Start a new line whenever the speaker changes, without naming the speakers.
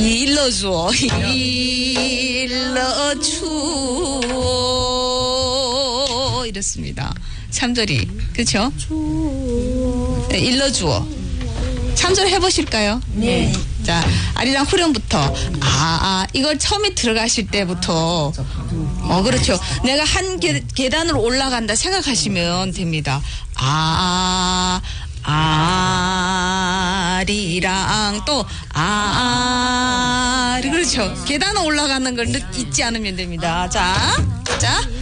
일러주어 일러주어 이렇습니다. 참절이 그렇죠? 네, 일러주어 참절 해보실까요?
네.
자, 아리랑 후렴부터 이걸 처음에 들어가실 때부터 그렇죠. 내가 한 계단을 올라간다 생각하시면 됩니다. 아리랑 또 그렇죠. 계단 올라가는 걸 잊지 않으면 됩니다. 자.